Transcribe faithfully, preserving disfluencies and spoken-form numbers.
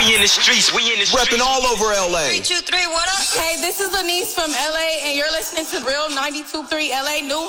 in the streets, we in the streets. Repping all over L A. Three, two, three, what up? Hey, this is Lanice from L A, and you're listening to Real ninety-two point three L A News.